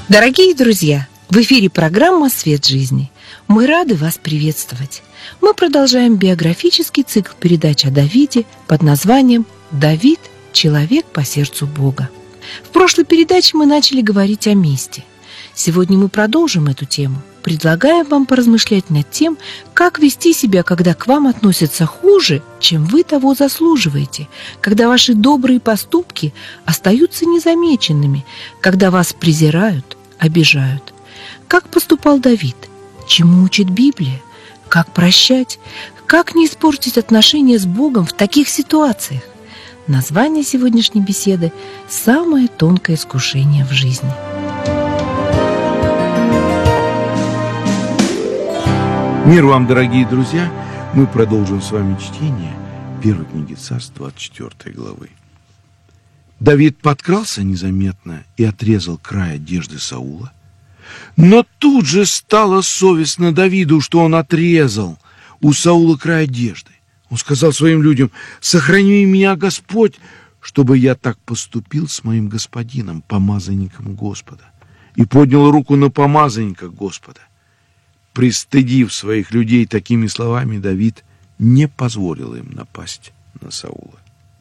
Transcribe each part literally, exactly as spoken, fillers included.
Дорогие друзья, в эфире программа «Свет жизни». Мы рады вас приветствовать. Мы продолжаем биографический цикл передач о Давиде под названием «Давид – человек по сердцу Бога». В прошлой передаче мы начали говорить о мести. Сегодня мы продолжим эту тему. Предлагаем вам поразмышлять над тем, как вести себя, когда к вам относятся хуже, чем вы того заслуживаете, когда ваши добрые поступки остаются незамеченными, когда вас презирают, обижают. Как поступал Давид? Чему учит Библия? Как прощать? Как не испортить отношения с Богом в таких ситуациях? Название сегодняшней беседы – «Самое тонкое искушение в жизни». Мир вам, дорогие друзья! Мы продолжим с вами чтение первой книги Царств, двадцать четвёртой главы. Давид подкрался незаметно и отрезал край одежды Саула. Но тут же стало совестно Давиду, что он отрезал у Саула край одежды. Он сказал своим людям: «Сохрани меня, Господь, чтобы я так поступил с моим господином, помазанником Господа». И поднял руку на помазанника Господа. Пристыдив своих людей такими словами, Давид не позволил им напасть на Саула.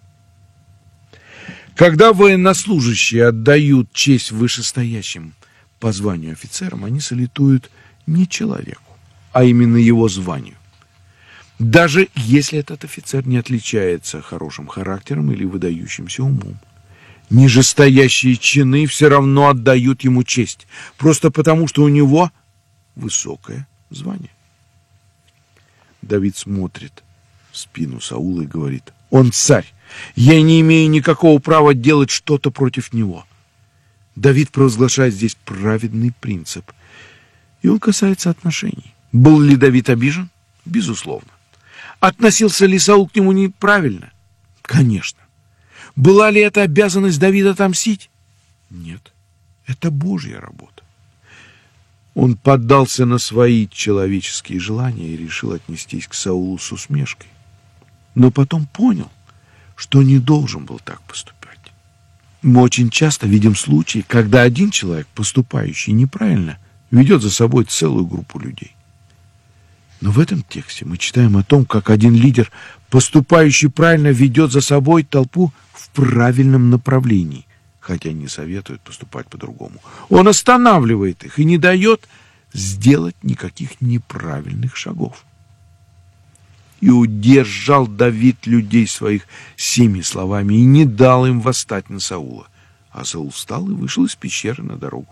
Когда военнослужащие отдают честь вышестоящим по званию офицерам, они салютуют не человеку, а именно его званию. Даже если этот офицер не отличается хорошим характером или выдающимся умом. Нижестоящие чины все равно отдают ему честь, просто потому, что у него высокое звание. Давид смотрит в спину Саула и говорит: «Он царь, я не имею никакого права делать что-то против него». Давид провозглашает здесь праведный принцип, и он касается отношений. Был ли Давид обижен? Безусловно. Относился ли Саул к нему неправильно? Конечно. Была ли это обязанность Давида отомстить? Нет. Это Божья работа. Он поддался на свои человеческие желания и решил отнестись к Саулу с усмешкой. Но потом понял, что не должен был так поступать. Мы очень часто видим случаи, когда один человек, поступающий неправильно, ведет за собой целую группу людей. Но в этом тексте мы читаем о том, как один лидер, поступающий правильно, ведет за собой толпу в правильном направлении, хотя не советует поступать по-другому. Он останавливает их и не дает сделать никаких неправильных шагов. И удержал Давид людей своих семи словами и не дал им восстать на Саула. А Саул встал и вышел из пещеры на дорогу.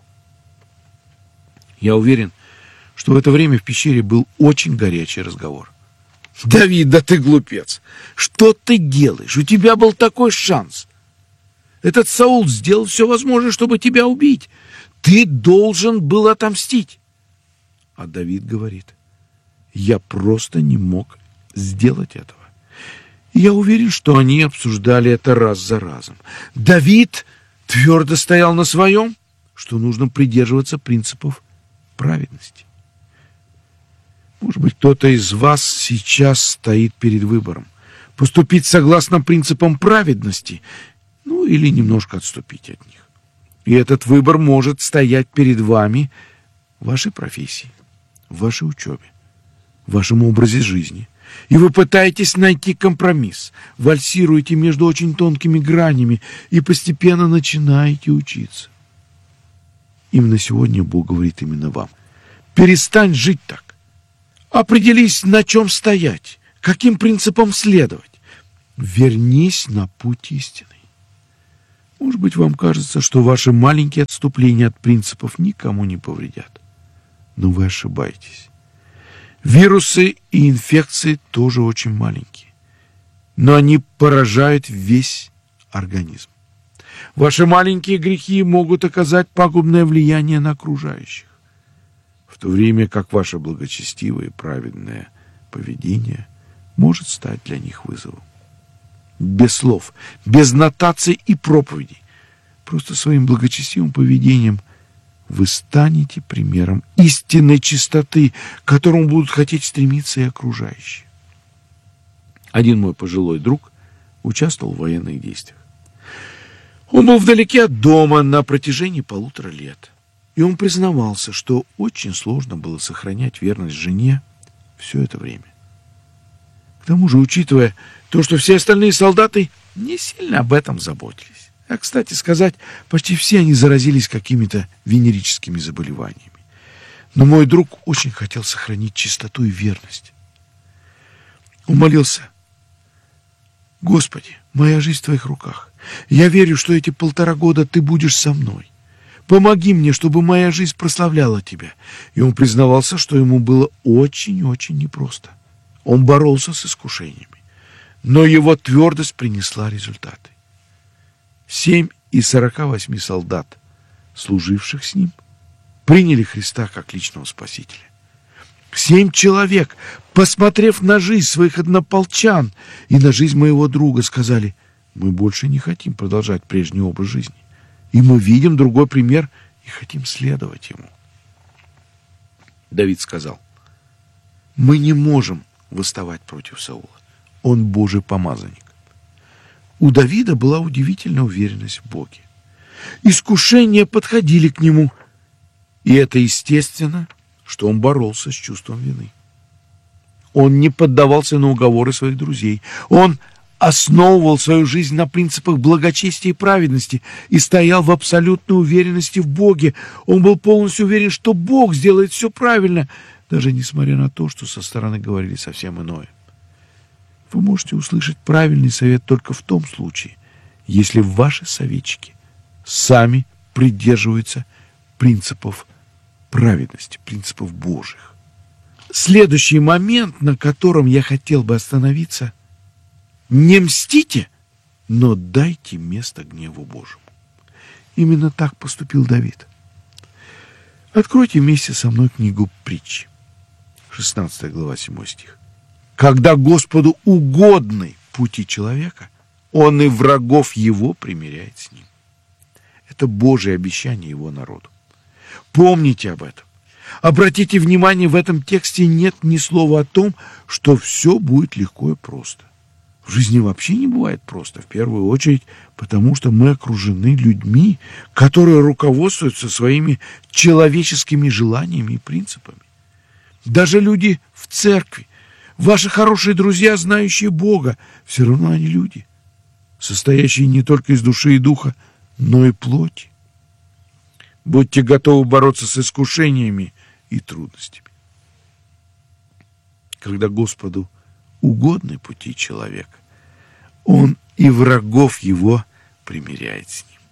Я уверен, что в это время в пещере был очень горячий разговор. «Давид, да ты глупец! Что ты делаешь? У тебя был такой шанс! Этот Саул сделал все возможное, чтобы тебя убить. Ты должен был отомстить». А Давид говорит: «Я просто не мог сделать этого». И я уверен, что они обсуждали это раз за разом. Давид твердо стоял на своем, что нужно придерживаться принципов праведности. Может быть, кто-то из вас сейчас стоит перед выбором: поступить согласно принципам праведности, ну или немножко отступить от них. И этот выбор может стоять перед вами в вашей профессии, в вашей учебе, в вашем образе жизни. И вы пытаетесь найти компромисс, вальсируете между очень тонкими гранями и постепенно начинаете учиться. Именно сегодня Бог говорит именно вам: перестань жить так. Определись, на чем стоять, каким принципам следовать. Вернись на путь истинный. Может быть, вам кажется, что ваши маленькие отступления от принципов никому не повредят. Но вы ошибаетесь. Вирусы и инфекции тоже очень маленькие, но они поражают весь организм. Ваши маленькие грехи могут оказать пагубное влияние на окружающих, в то время как ваше благочестивое и праведное поведение может стать для них вызовом. Без слов, без нотаций и проповедей, просто своим благочестивым поведением вы станете примером истинной чистоты, к которому будут хотеть стремиться и окружающие. Один мой пожилой друг участвовал в военных действиях. Он был вдалеке от дома на протяжении полутора лет. И он признавался, что очень сложно было сохранять верность жене все это время. К тому же, учитывая то, что все остальные солдаты не сильно об этом заботились. А, кстати сказать, почти все они заразились какими-то венерическими заболеваниями. Но мой друг очень хотел сохранить чистоту и верность. Он молился: «Господи, моя жизнь в Твоих руках. Я верю, что эти полтора года Ты будешь со мной. Помоги мне, чтобы моя жизнь прославляла Тебя». И он признавался, что ему было очень-очень непросто. Он боролся с искушениями, но его твердость принесла результаты. Семь из сорока восьми солдат, служивших с ним, приняли Христа как личного Спасителя. Семь человек, посмотрев на жизнь своих однополчан и на жизнь моего друга, сказали: «Мы больше не хотим продолжать прежний образ жизни, и мы видим другой пример и хотим следовать ему». Давид сказал: «Мы не можем восставать против Саула. Он Божий помазанник». У Давида была удивительная уверенность в Боге. Искушения подходили к нему, и это естественно, что он боролся с чувством вины. Он не поддавался на уговоры своих друзей. Он основывал свою жизнь на принципах благочестия и праведности и стоял в абсолютной уверенности в Боге. Он был полностью уверен, что Бог сделает все правильно, даже несмотря на то, что со стороны говорили совсем иное. Вы можете услышать правильный совет только в том случае, если ваши советчики сами придерживаются принципов праведности, принципов Божьих. Следующий момент, на котором я хотел бы остановиться: не мстите, но дайте место гневу Божьему. Именно так поступил Давид. Откройте вместе со мной книгу Притчи, шестнадцатая глава, седьмой стих. «Когда Господу угодны пути человека, Он и врагов его примиряет с ним». Это Божие обещание его народу. Помните об этом. Обратите внимание, в этом тексте нет ни слова о том, что все будет легко и просто. В жизни вообще не бывает просто, в первую очередь, потому что мы окружены людьми, которые руководствуются своими человеческими желаниями и принципами. Даже люди в церкви, ваши хорошие друзья, знающие Бога, все равно они люди, состоящие не только из души и духа, но и плоти. Будьте готовы бороться с искушениями и трудностями. Когда Господу угодны пути человека, Он и врагов его примиряет с ним.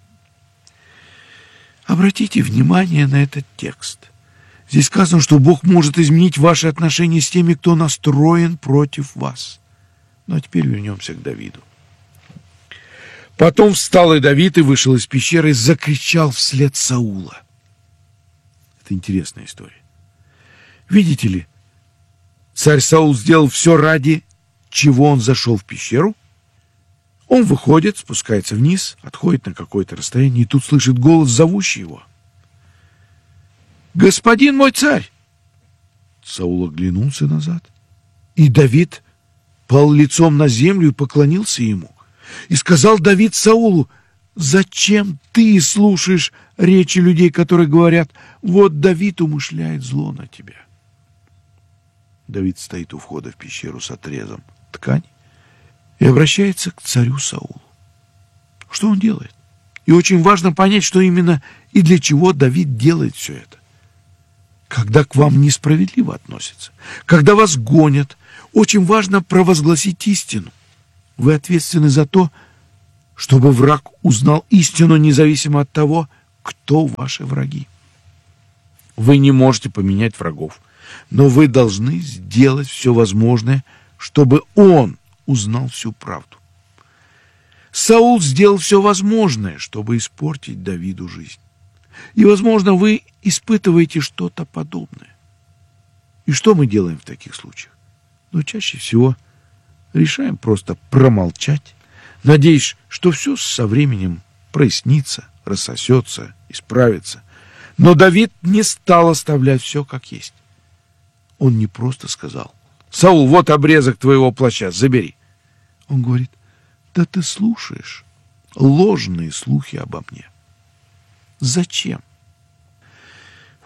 Обратите внимание на этот текст. Здесь сказано, что Бог может изменить ваши отношения с теми, кто настроен против вас. Ну а теперь вернемся к Давиду. Потом встал и Давид и вышел из пещеры и закричал вслед Саула. Это интересная история. Видите ли, царь Саул сделал все, ради чего он зашел в пещеру. Он выходит, спускается вниз, отходит на какое-то расстояние, и тут слышит голос, зовущий его: «Господин мой царь!» Саул оглянулся назад, и Давид пал лицом на землю и поклонился ему. И сказал Давид Саулу: «Зачем ты слушаешь речи людей, которые говорят: вот Давид умышляет зло на тебя?» Давид стоит у входа в пещеру с отрезом ткани и обращается к царю Саулу. Что он делает? И очень важно понять, что именно и для чего Давид делает все это. Когда к вам несправедливо относятся, когда вас гонят, очень важно провозгласить истину. Вы ответственны за то, чтобы враг узнал истину, независимо от того, кто ваши враги. Вы не можете поменять врагов, но вы должны сделать все возможное, чтобы он узнал всю правду. Саул сделал все возможное, чтобы испортить Давиду жизнь. И, возможно, вы испытываете что-то подобное. И что мы делаем в таких случаях? Но чаще всего решаем просто промолчать, надеясь, что все со временем прояснится, рассосется, исправится. Но Давид не стал оставлять все как есть. Он не просто сказал: «Саул, вот обрезок твоего плаща, забери». Он говорит: «Да ты слушаешь ложные слухи обо мне. Зачем?»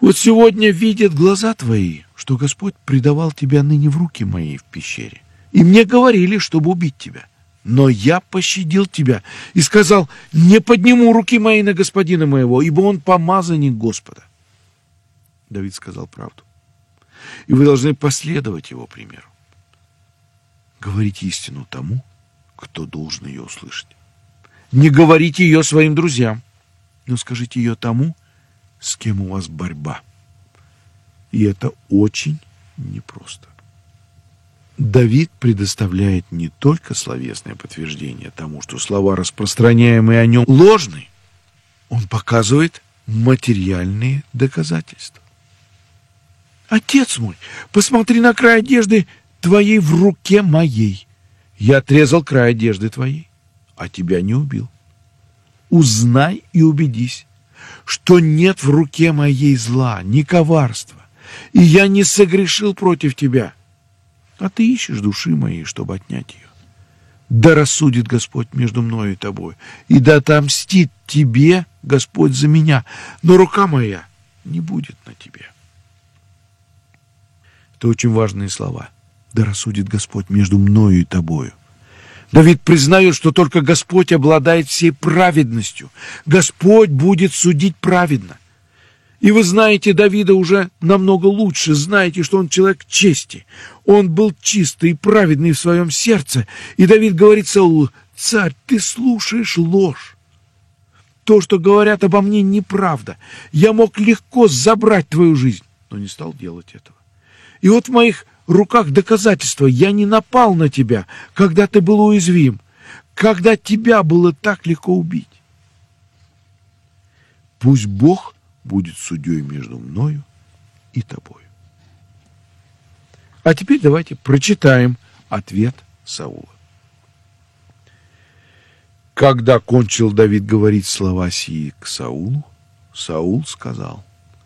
Вот сегодня видят глаза твои, что Господь предавал тебя ныне в руки мои в пещере. И мне говорили, чтобы убить тебя. Но я пощадил тебя и сказал: не подниму руки мои на господина моего, ибо он помазанник Господа. Давид сказал правду. И вы должны последовать его примеру. Говорите истину тому, кто должен ее услышать. Не говорите ее своим друзьям, но скажите ее тому, с кем у вас борьба. И это очень непросто. Давид предоставляет не только словесное подтверждение тому, что слова, распространяемые о нем, ложны. Он показывает материальные доказательства. Отец мой, посмотри на край одежды твоей в руке моей. Я отрезал край одежды твоей, а тебя не убил. Узнай и убедись, что нет в руке моей зла, ни коварства, и я не согрешил против тебя. А ты ищешь души моей, чтобы отнять ее. Да рассудит Господь между мною и тобой, и да отомстит тебе Господь за меня, но рука моя не будет на тебе. Это очень важные слова. Да рассудит Господь между мною и тобою. Давид признает, что только Господь обладает всей праведностью. Господь будет судить праведно. И вы знаете Давида уже намного лучше, знаете, что он человек чести. Он был чистый и праведный в своем сердце. И Давид говорит Саулу: царь, ты слушаешь ложь. То, что говорят обо мне, неправда. Я мог легко забрать твою жизнь, но не стал делать этого. И вот в моих руках доказательства: я не напал на тебя, когда ты был уязвим, когда тебя было так легко убить. Пусть Бог будет судьей между мною и тобою. А теперь давайте прочитаем ответ Саула. Когда кончил Давид говорить слова сии к Саулу, Саул сказал: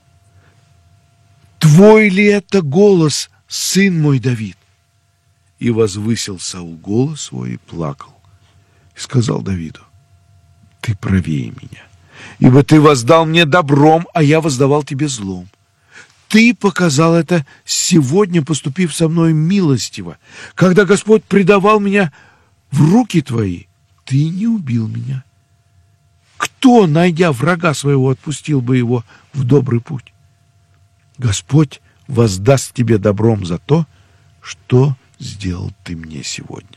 «Твой ли это голос, сын мой Давид?» И возвысил Саул голос свой и плакал. И сказал Давиду: «Ты правее меня, ибо ты воздал мне добром, а я воздавал тебе злом. Ты показал это сегодня, поступив со мной милостиво. Когда Господь предавал меня в руки твои, ты не убил меня. Кто, найдя врага своего, отпустил бы его в добрый путь? Господь воздаст тебе добром за то, что сделал ты мне сегодня».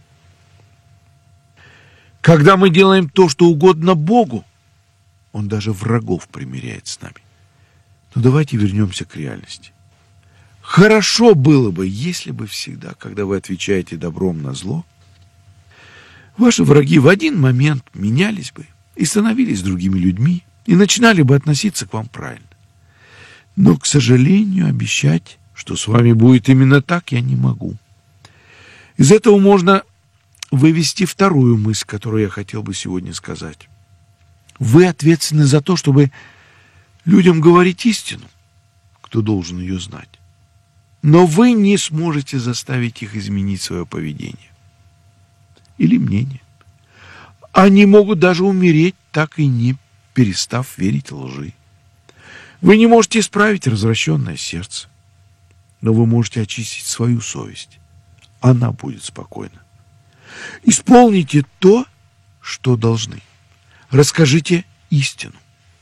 Когда мы делаем то, что угодно Богу, Он даже врагов примиряет с нами. Но давайте вернемся к реальности. Хорошо было бы, если бы всегда, когда вы отвечаете добром на зло, ваши враги в один момент менялись бы и становились другими людьми, и начинали бы относиться к вам правильно. Но, к сожалению, обещать, что с вами будет именно так, я не могу. Из этого можно вывести вторую мысль, которую я хотел бы сегодня сказать. Вы ответственны за то, чтобы людям говорить истину, кто должен ее знать. Но вы не сможете заставить их изменить свое поведение или мнение. Они могут даже умереть, так и не перестав верить лжи. Вы не можете исправить развращенное сердце, но вы можете очистить свою совесть. Она будет спокойна. Исполните то, что должны. Расскажите истину.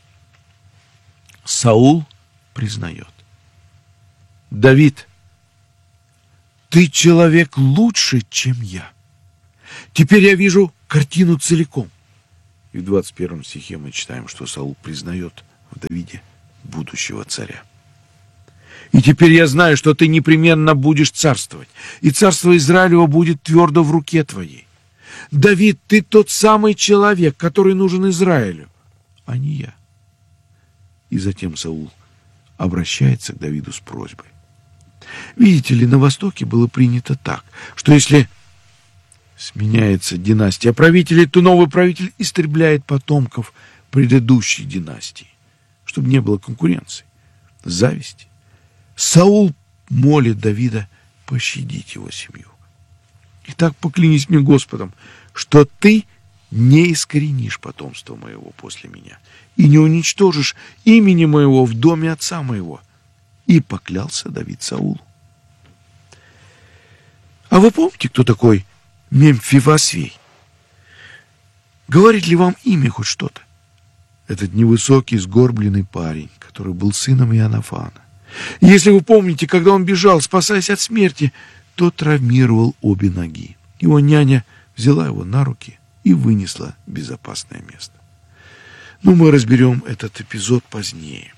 Саул признает: «Давид, ты человек лучше, чем я. Теперь я вижу картину целиком». И в двадцать первом стихе мы читаем, что Саул признает в Давиде будущего царя. «И теперь я знаю, что ты непременно будешь царствовать, и царство Израилева будет твердо в руке твоей. Давид, ты тот самый человек, который нужен Израилю, а не я». И затем Саул обращается к Давиду с просьбой. Видите ли, на Востоке было принято так, что если сменяется династия правителей, то новый правитель истребляет потомков предыдущей династии, чтобы не было конкуренции, зависти. Саул молит Давида пощадить его семью. «Итак, поклянись мне Господом, что ты не искоренишь потомство моего после меня, и не уничтожишь имени моего в доме отца моего. И поклялся Давид Саулу. А вы помните, кто такой Мемфивосвей? Говорит ли вам имя хоть что-то? Этот невысокий, сгорбленный парень, который был сыном Иоаннафана. Если вы помните, когда он бежал, спасаясь от смерти, то травмировал обе ноги. Его няня взяла его на руки и вынесла в безопасное место. Но мы разберем этот эпизод позднее.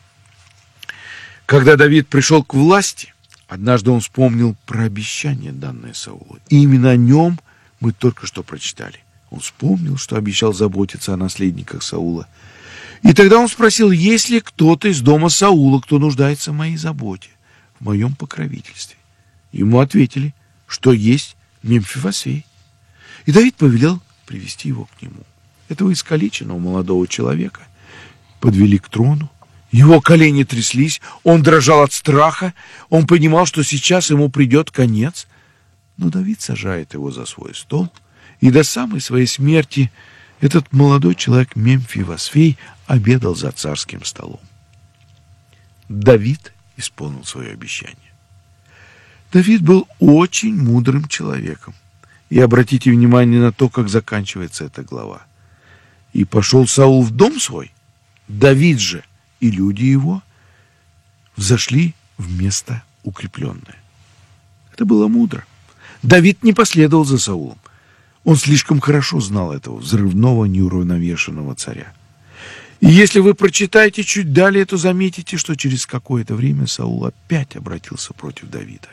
Когда Давид пришел к власти, однажды он вспомнил про обещание, данное Саулу. И именно о нем мы только что прочитали. Он вспомнил, что обещал заботиться о наследниках Саула. И тогда он спросил, есть ли кто-то из дома Саула, кто нуждается в моей заботе, в моем покровительстве. Ему ответили, что есть Мемфивосвей. И Давид повелел привести его к нему. Этого искалеченного молодого человека подвели к трону. Его колени тряслись, он дрожал от страха, он понимал, что сейчас ему придет конец. Но Давид сажает его за свой стол, и до самой своей смерти этот молодой человек Мемфивосвей обедал за царским столом. Давид исполнил свое обещание. Давид был очень мудрым человеком. И обратите внимание на то, как заканчивается эта глава. «И пошел Саул в дом свой, Давид же и люди его взошли в место укрепленное». Это было мудро. Давид не последовал за Саулом. Он слишком хорошо знал этого взрывного, неуравновешенного царя. И если вы прочитаете чуть далее, то заметите, что через какое-то время Саул опять обратился против Давида.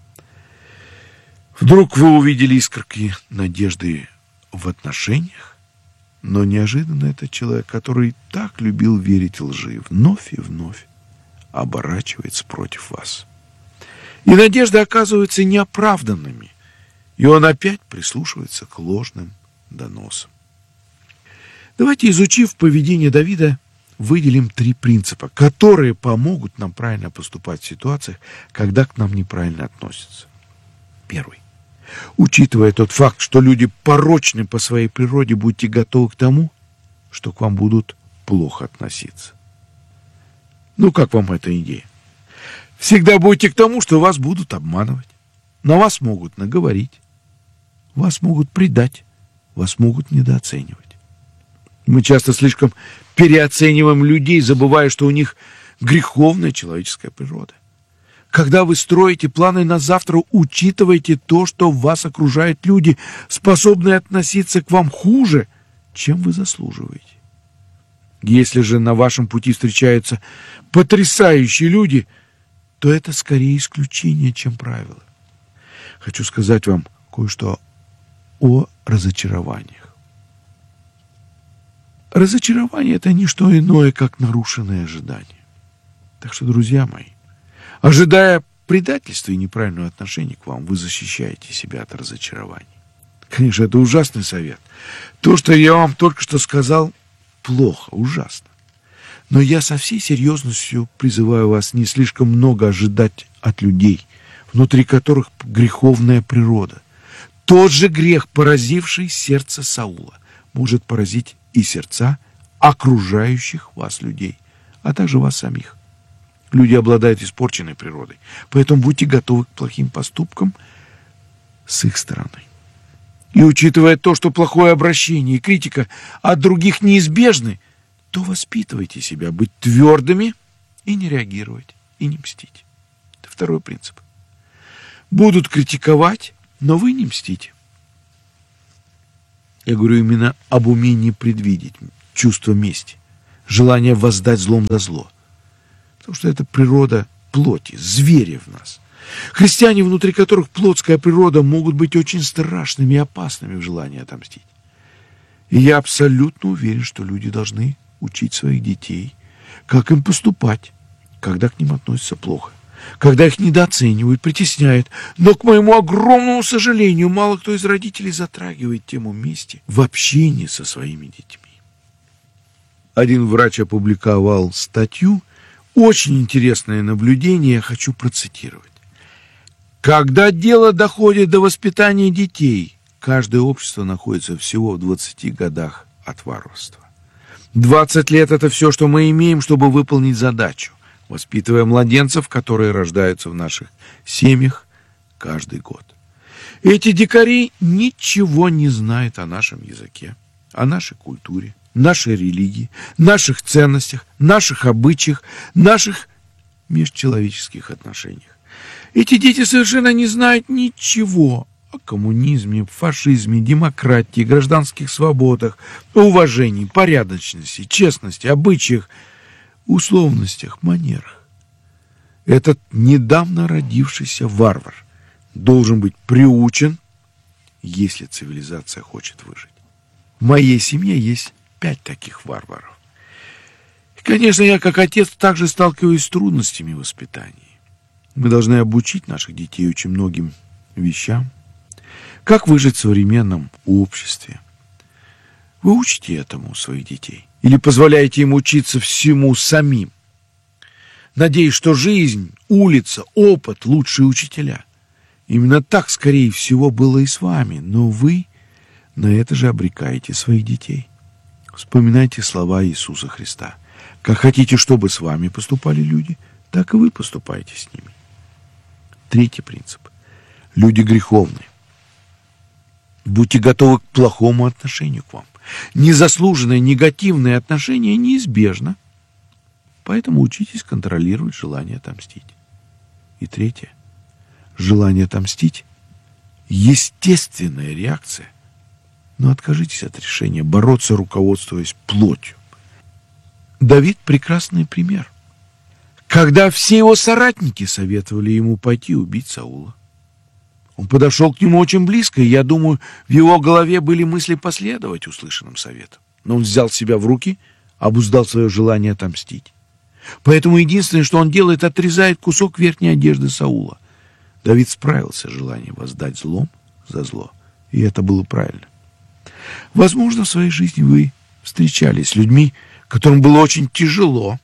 Вдруг вы увидели искорки надежды в отношениях, но неожиданно этот человек, который так любил верить лжи, вновь и вновь оборачивается против вас. И надежды оказываются неоправданными, и он опять прислушивается к ложным доносам. Давайте, изучив поведение Давида, выделим три принципа, которые помогут нам правильно поступать в ситуациях, когда к нам неправильно относятся. Первый. Учитывая тот факт, что люди порочны по своей природе, будьте готовы к тому, что к вам будут плохо относиться. Ну, как вам эта идея? Всегда будьте к тому, что вас будут обманывать. На вас могут наговорить, вас могут предать, вас могут недооценивать. Мы часто слишком переоцениваем людей, забывая, что у них греховная человеческая природа. Когда вы строите планы на завтра, учитывайте то, что вас окружают люди, способные относиться к вам хуже, чем вы заслуживаете. Если же на вашем пути встречаются потрясающие люди, то это скорее исключение, чем правило. Хочу сказать вам кое-что о разочарованиях. Разочарование – это не что иное, как нарушенные ожидания. Так что, друзья мои, ожидая предательства и неправильного отношения к вам, вы защищаете себя от разочарований. Конечно, это ужасный совет. То, что я вам только что сказал, плохо, ужасно. Но я со всей серьезностью призываю вас не слишком много ожидать от людей, внутри которых греховная природа. Тот же грех, поразивший сердце Саула, может поразить и сердца окружающих вас людей, а также вас самих. Люди обладают испорченной природой, поэтому будьте готовы к плохим поступкам с их стороны. И учитывая то, что плохое обращение и критика от других неизбежны, то воспитывайте себя быть твердыми и не реагировать, и не мстить. Это второй принцип. Будут критиковать, но вы не мстите. Я говорю именно об умении предвидеть чувство мести, желание воздать злом за зло. Потому что это природа плоти, зверя в нас. Христиане, внутри которых плотская природа, могут быть очень страшными и опасными в желании отомстить. И я абсолютно уверен, что люди должны учить своих детей, как им поступать, когда к ним относятся плохо, когда их недооценивают, притесняют. Но, к моему огромному сожалению, мало кто из родителей затрагивает тему мести в общении со своими детьми. Один врач опубликовал статью, очень интересное наблюдение, я хочу процитировать. Когда дело доходит до воспитания детей, каждое общество находится всего в двадцати годах от варварства. Двадцать лет — это все, что мы имеем, чтобы выполнить задачу, воспитывая младенцев, которые рождаются в наших семьях каждый год. Эти дикари ничего не знают о нашем языке, о нашей культуре, нашей религии, наших ценностях, наших обычаях, наших межчеловеческих отношениях. Эти дети совершенно не знают ничего о коммунизме, фашизме, демократии, гражданских свободах, уважении, порядочности, честности, обычаях, условностях, манерах. Этот недавно родившийся варвар должен быть приучен, если цивилизация хочет выжить. В моей семье есть пять таких варваров. И, конечно, я, как отец, также сталкиваюсь с трудностями воспитания. Мы должны обучить наших детей очень многим вещам. Как выжить в современном обществе? Вы учите этому своих детей? Или позволяете им учиться всему самим? Надеюсь, что жизнь, улица, опыт — лучшие учителя. Именно так, скорее всего, было и с вами, но вы на это же обрекаете своих детей. Вспоминайте слова Иисуса Христа. Как хотите, чтобы с вами поступали люди, так и вы поступайте с ними. Третий принцип. Люди греховные. Будьте готовы к плохому отношению к вам. Незаслуженное негативное отношение неизбежно. Поэтому учитесь контролировать желание отомстить. И третье. Желание отомстить – естественная реакция. Но откажитесь от решения бороться, руководствуясь плотью. Давид – прекрасный пример. Когда все его соратники советовали ему пойти убить Саула, он подошел к нему очень близко, и, я думаю, в его голове были мысли последовать услышанным советам. Но он взял себя в руки, обуздал свое желание отомстить. Поэтому единственное, что он делает, отрезает кусок верхней одежды Саула. Давид справился с желанием воздать злом за зло, и это было правильно. Возможно, в своей жизни вы встречались с людьми, которым было очень тяжело,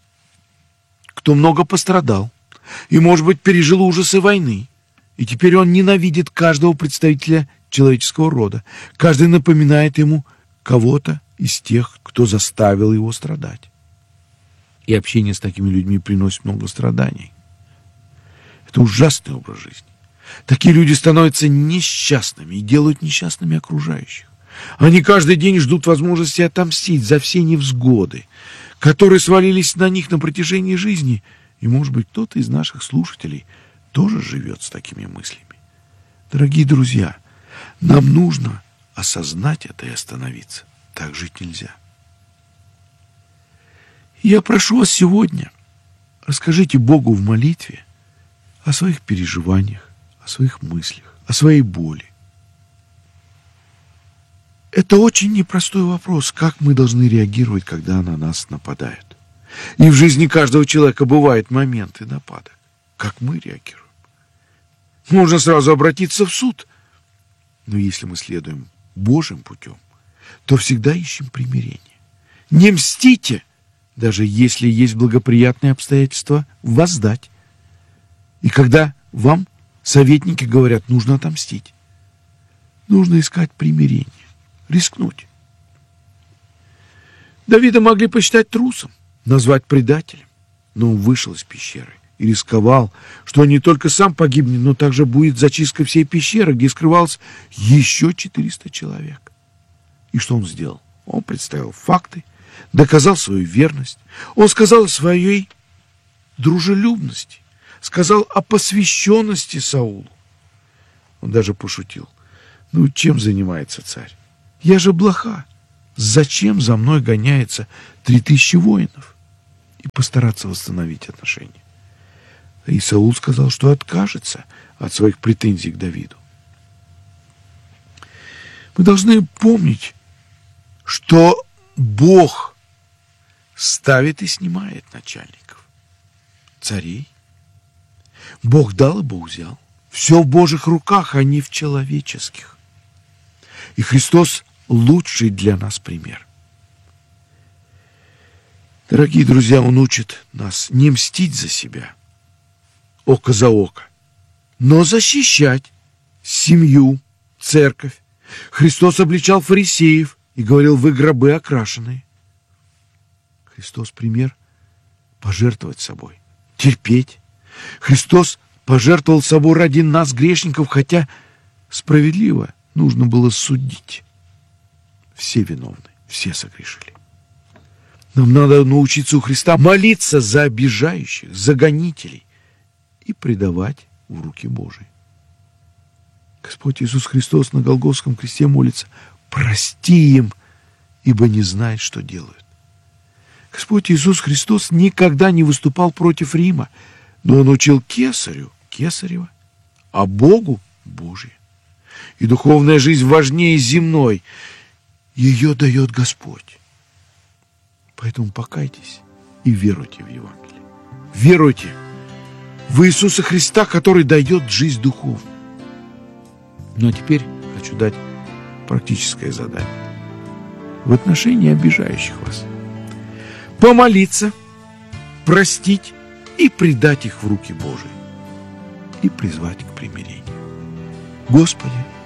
кто много пострадал и, может быть, пережил ужасы войны. И теперь он ненавидит каждого представителя человеческого рода. Каждый напоминает ему кого-то из тех, кто заставил его страдать. И общение с такими людьми приносит много страданий. Это ужасный образ жизни. Такие люди становятся несчастными и делают несчастными окружающих. Они каждый день ждут возможности отомстить за все невзгоды, которые свалились на них на протяжении жизни. И, может быть, кто-то из наших слушателей тоже живет с такими мыслями. Дорогие друзья, нам нужно осознать это и остановиться. Так жить нельзя. Я прошу вас сегодня, расскажите Богу в молитве о своих переживаниях, о своих мыслях, о своей боли. Это очень непростой вопрос, как мы должны реагировать, когда на нас нападают. И в жизни каждого человека бывают моменты нападок. Как мы реагируем? Можно сразу обратиться в суд. Но если мы следуем Божьим путем, то всегда ищем примирение. Не мстите, даже если есть благоприятные обстоятельства, воздать. И когда вам советники говорят, нужно отомстить, нужно искать примирение, рискнуть. Давида могли посчитать трусом, назвать предателем, но он вышел из пещеры и рисковал, что он не только сам погибнет, но также будет зачисткой всей пещеры, где скрывалось еще четыреста человек. И что он сделал? Он представил факты, доказал свою верность, он сказал о своей дружелюбности, сказал о посвященности Саулу. Он даже пошутил. Ну, чем занимается царь? Я же блоха. Зачем за мной гоняется три тысячи воинов? И постараться восстановить отношения. И Саул сказал, что откажется от своих претензий к Давиду. Мы должны помнить, что Бог ставит и снимает начальников, царей. Бог дал, и Бог взял. Все в Божьих руках, а не в человеческих. И Христос лучший для нас пример. Дорогие друзья, Он учит нас не мстить за себя, око за око, но защищать семью, церковь, Христос обличал фарисеев и говорил: вы гробы окрашенные. Христос пример пожертвовать собой, терпеть. Христос пожертвовал собой ради нас, грешников, хотя справедливо нужно было судить. Все виновны, все согрешили. Нам надо научиться у Христа молиться за обижающих, за гонителей и предавать в руки Божии. Господь Иисус Христос на Голгофском кресте молится: прости им, ибо не знают, что делают. Господь Иисус Христос никогда не выступал против Рима, но Он учил кесарю кесарева, а Богу Божие. И духовная жизнь важнее земной. Ее дает Господь. Поэтому покайтесь и веруйте в Евангелие. Веруйте в Иисуса Христа, который дает жизнь духовную. Ну а теперь хочу дать практическое задание в отношении обижающих вас. Помолиться, простить и предать их в руки Божии. И призвать к примирению. Господи,